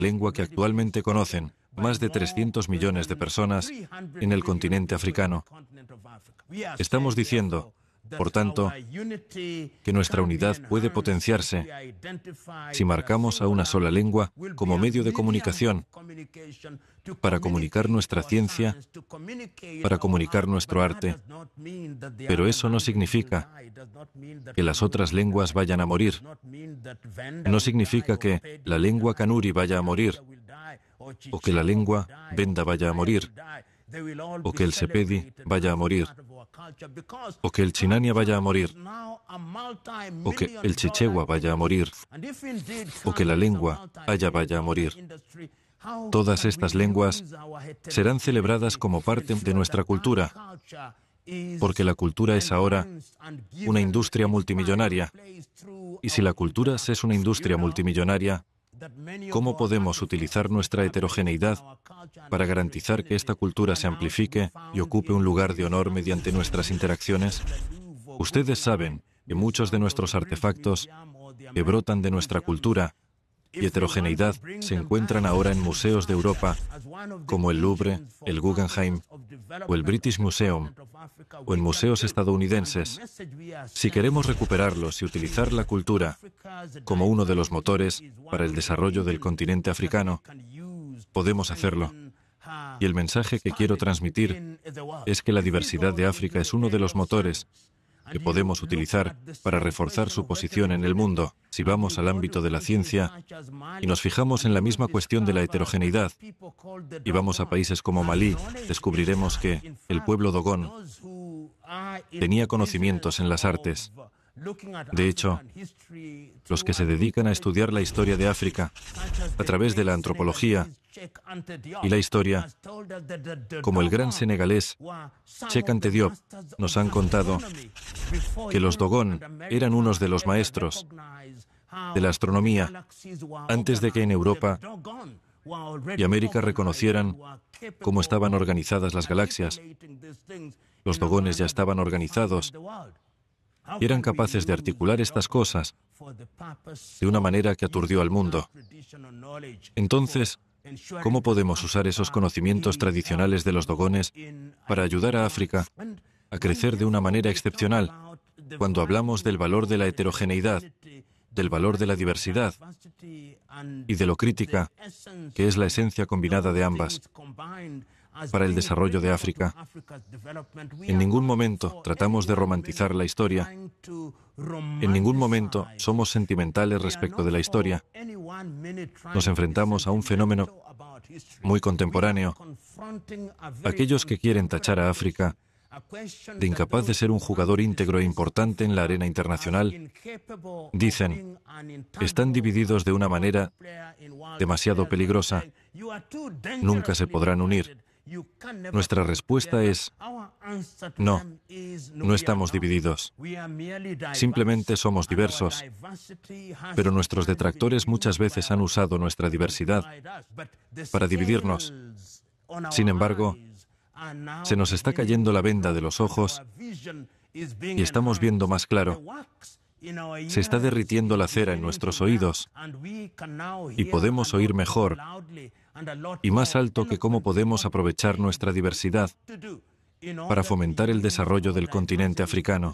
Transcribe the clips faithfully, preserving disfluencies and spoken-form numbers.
lengua que actualmente conocen más de trescientos millones de personas en el continente africano. Estamos diciendo, por tanto, que nuestra unidad puede potenciarse si marcamos a una sola lengua como medio de comunicación para comunicar nuestra ciencia, para comunicar nuestro arte. Pero eso no significa que las otras lenguas vayan a morir. No significa que la lengua kanuri vaya a morir, o que la lengua venda vaya a morir, o que el sepedi vaya a morir, o que el chinania vaya a morir, o que el chichewa vaya a morir, o que la lengua haya vaya a morir. Todas estas lenguas serán celebradas como parte de nuestra cultura, porque la cultura es ahora una industria multimillonaria. Y si la cultura es una industria multimillonaria, ¿cómo podemos utilizar nuestra heterogeneidad para garantizar que esta cultura se amplifique y ocupe un lugar de honor mediante nuestras interacciones? Ustedes saben que muchos de nuestros artefactos que brotan de nuestra cultura y heterogeneidad se encuentran ahora en museos de Europa, como el Louvre, el Guggenheim o el British Museum, o en museos estadounidenses. Si queremos recuperarlos y utilizar la cultura como uno de los motores para el desarrollo del continente africano, podemos hacerlo. Y el mensaje que quiero transmitir es que la diversidad de África es uno de los motores que podemos utilizar para reforzar su posición en el mundo. Si vamos al ámbito de la ciencia y nos fijamos en la misma cuestión de la heterogeneidad y vamos a países como Malí, descubriremos que el pueblo Dogon tenía conocimientos en las artes. De hecho, los que se dedican a estudiar la historia de África a través de la antropología y la historia, como el gran senegalés Cheikh Anta Diop, nos han contado que los Dogon eran unos de los maestros de la astronomía antes de que en Europa y América reconocieran cómo estaban organizadas las galaxias. Los Dogones ya estaban organizados y eran capaces de articular estas cosas de una manera que aturdió al mundo. Entonces, ¿cómo podemos usar esos conocimientos tradicionales de los Dogones para ayudar a África a crecer de una manera excepcional cuando hablamos del valor de la heterogeneidad, del valor de la diversidad y de lo crítica, que es la esencia combinada de ambas, para el desarrollo de África? En ningún momento tratamos de romantizar la historia. En ningún momento somos sentimentales respecto de la historia. Nos enfrentamos a un fenómeno muy contemporáneo. Aquellos que quieren tachar a África de incapaz de ser un jugador íntegro e importante en la arena internacional, dicen, están divididos de una manera demasiado peligrosa. Nunca se podrán unir. Nuestra respuesta es, no, no estamos divididos. Simplemente somos diversos. Pero nuestros detractores muchas veces han usado nuestra diversidad para dividirnos. Sin embargo, se nos está cayendo la venda de los ojos y estamos viendo más claro. Se está derritiendo la cera en nuestros oídos y podemos oír mejor y más alto que cómo podemos aprovechar nuestra diversidad para fomentar el desarrollo del continente africano.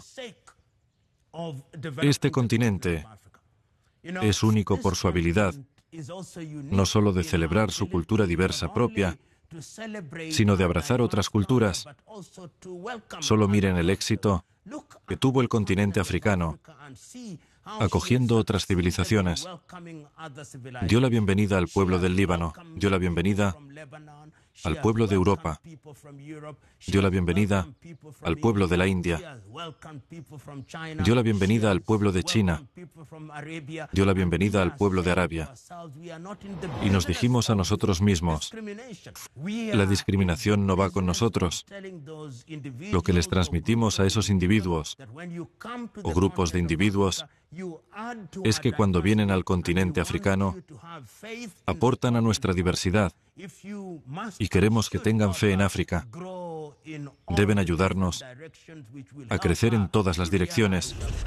Este continente es único por su habilidad, no solo de celebrar su cultura diversa propia, sino de abrazar otras culturas. Solo miren el éxito que tuvo el continente africano acogiendo otras civilizaciones. Dio la bienvenida al pueblo del Líbano, dio la bienvenida al pueblo de Europa, dio la bienvenida al pueblo de la India, dio la bienvenida al pueblo de China, dio la bienvenida al pueblo de Arabia. Y nos dijimos a nosotros mismos, la discriminación no va con nosotros. Lo que les transmitimos a esos individuos o grupos de individuos es que cuando vienen al continente africano, aportan a nuestra diversidad y queremos que tengan fe en África. Deben ayudarnos a crecer en todas las direcciones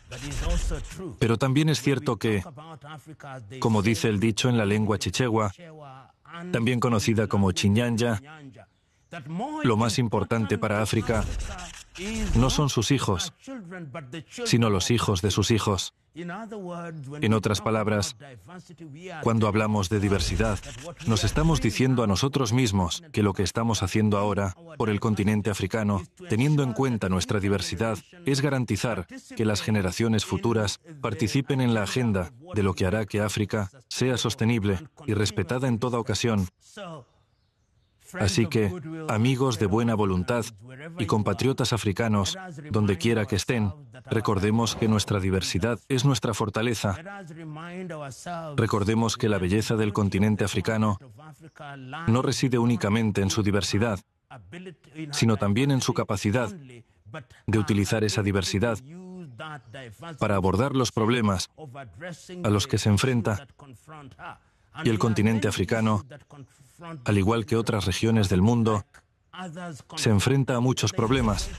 Pero también es cierto que, como dice el dicho en la lengua chichewa, también conocida como Chinyanja, lo más importante para África no son sus hijos, sino los hijos de sus hijos. En otras palabras, cuando hablamos de diversidad, nos estamos diciendo a nosotros mismos que lo que estamos haciendo ahora por el continente africano, teniendo en cuenta nuestra diversidad, es garantizar que las generaciones futuras participen en la agenda de lo que hará que África sea sostenible y respetada en toda ocasión. Así que, amigos de buena voluntad y compatriotas africanos, donde quiera que estén, recordemos que nuestra diversidad es nuestra fortaleza. Recordemos que la belleza del continente africano no reside únicamente en su diversidad, sino también en su capacidad de utilizar esa diversidad para abordar los problemas a los que se enfrenta. Y el continente africano, al igual que otras regiones del mundo, se enfrenta a muchos problemas.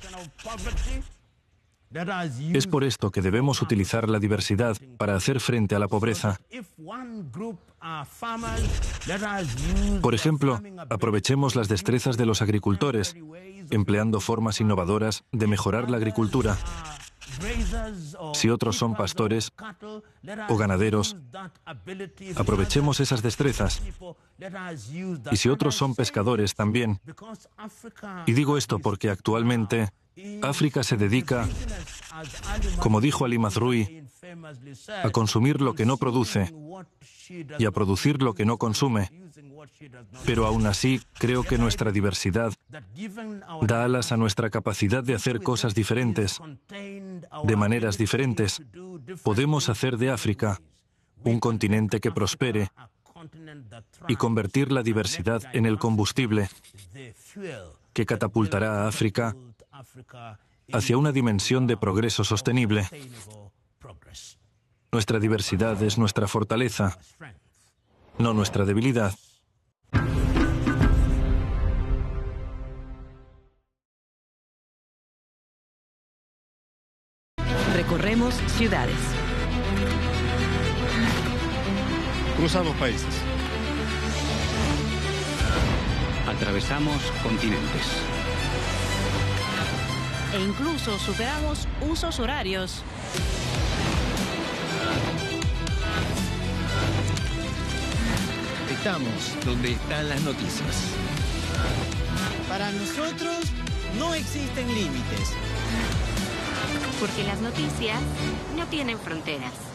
Es por esto que debemos utilizar la diversidad para hacer frente a la pobreza. Por ejemplo, aprovechemos las destrezas de los agricultores, empleando formas innovadoras de mejorar la agricultura. Si otros son pastores o ganaderos, aprovechemos esas destrezas. Y si otros son pescadores también. Y digo esto porque actualmente África se dedica, como dijo Ali Mazrui, a consumir lo que no produce y a producir lo que no consume. Pero aún así, creo que nuestra diversidad da alas a nuestra capacidad de hacer cosas diferentes, de maneras diferentes. Podemos hacer de África un continente que prospere y convertir la diversidad en el combustible que catapultará a África hacia una dimensión de progreso sostenible. Nuestra diversidad es nuestra fortaleza, no nuestra debilidad. Recorremos ciudades. Cruzamos países. Atravesamos continentes. E incluso superamos usos horarios. Estamos donde están las noticias. Para nosotros no existen límites. Porque las noticias no tienen fronteras.